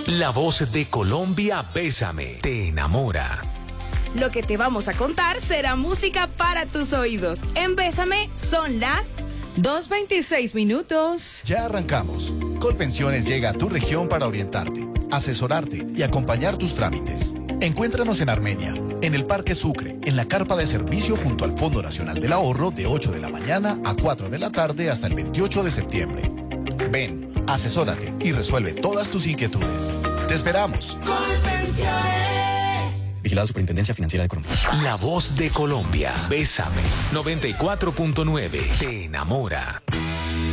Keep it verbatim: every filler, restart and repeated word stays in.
La voz de Colombia, Bésame, te enamora. Lo que te vamos a contar será música para tus oídos. En Bésame son las dos veintiséis minutos. Ya arrancamos. Colpensiones llega a tu región para orientarte, asesorarte y acompañar tus trámites. Encuéntranos en Armenia, en el Parque Sucre, en la carpa de servicio junto al Fondo Nacional del Ahorro de ocho de la mañana a cuatro de la tarde hasta el veintiocho de septiembre. Ven, asesórate y resuelve todas tus inquietudes. ¡Te esperamos! Colpensiones. Vigilada Superintendencia Financiera de Colombia. La voz de Colombia, Bésame, noventa y cuatro punto nueve, te enamora.